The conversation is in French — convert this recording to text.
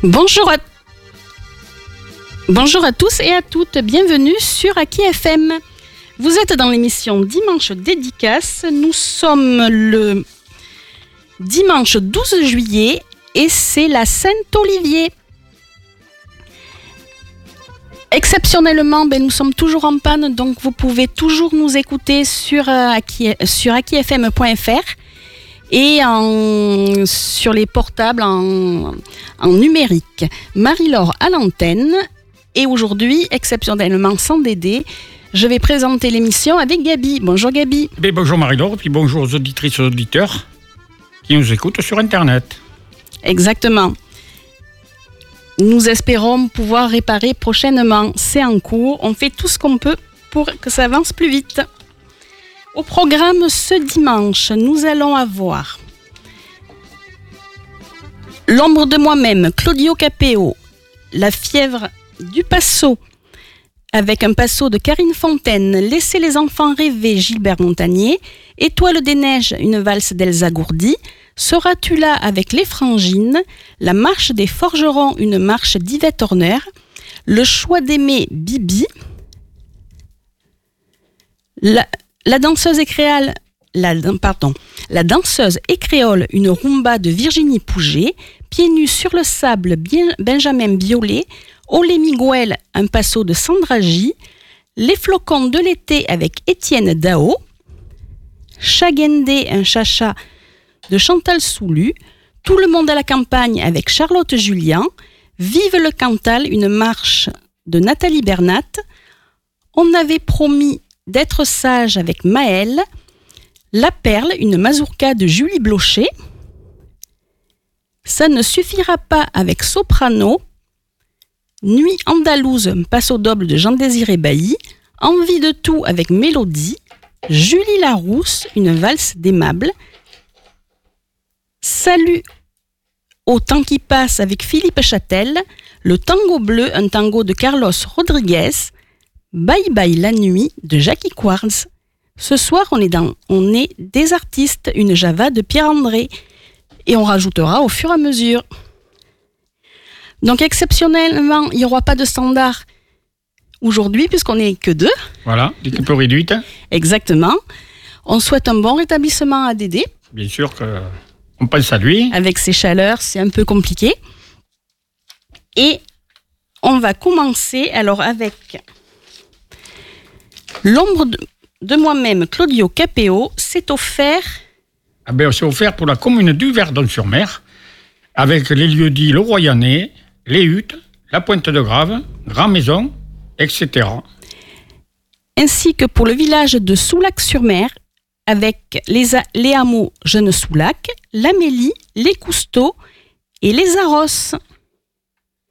Bonjour à tous et à toutes, bienvenue sur Aki FM. Vous êtes dans l'émission Dimanche Dédicace. Nous sommes le dimanche 12 juillet et c'est la Saint-Olivier. Exceptionnellement, nous sommes toujours en panne, donc vous pouvez toujours nous écouter sur akifm.fr et sur les portables en numérique. Marie-Laure à l'antenne. Et aujourd'hui, exceptionnellement sans Dédé, je vais présenter l'émission avec Gabi. Bonjour Gabi. Bonjour Marie-Laure, puis bonjour aux auditrices et aux auditeurs qui nous écoutent sur Internet. Exactement. Nous espérons pouvoir réparer prochainement. C'est en cours. On fait tout ce qu'on peut pour que ça avance plus vite. Au programme ce dimanche, nous allons avoir L'ombre de moi-même, Claudio Capéo, La fièvre du Passo, avec un passo de Karine Fontaine, Laissez les enfants rêver, Gilbert Montagnier, Étoile des neiges, une valse d'Elsa Gourdi, Seras-tu là avec les frangines, La marche des forgerons, une marche d'Yvette Horner, Le choix d'aimer, Bibi, la danseuse et créole, la danseuse et créole, une rumba de Virginie Pouget, Pieds nus sur le sable, Benjamin Biolay, Olé Miguel, un passo de Sandra J, Les flocons de l'été avec Étienne Dao, Chagende, un chacha de Chantal Soulu, Tout le monde à la campagne avec Charlotte Julien, Vive le Cantal, une marche de Nathalie Bernat, On avait promis d'être sage avec Maëlle, La Perle, une mazurka de Julie Blocher, Ça ne suffira pas avec Soprano, Nuit andalouse, un passo doble de Jean-Désiré Bailly, Envie de tout avec Mélodie, Julie Larousse, une valse d'Aimable, Salut au temps qui passe avec Philippe Châtel, Le tango bleu, un tango de Carlos Rodriguez, Bye bye la nuit de Jackie Quartz. Ce soir, on est des artistes, une Java de Pierre-André, et on rajoutera au fur et à mesure. Donc exceptionnellement, il n'y aura pas de standard aujourd'hui puisqu'on n'est que deux. Voilà, l'équipe réduite. Exactement. On souhaite un bon rétablissement à Dédé. Bien sûr qu'on pense à lui. Avec ces chaleurs, c'est un peu compliqué. Et on va commencer alors avec L'ombre de moi-même, Claudio Capéo. C'est offert. C'est offert pour la commune du Verdon-sur-Mer avec les lieux-dits Le Royanais, les Huttes, la Pointe-de-Grave, Grand-Maison, etc. Ainsi que pour le village de Soulac-sur-Mer, avec les hameaux Jeune-Soulac, l'Amélie, les Cousteaux et les Arros.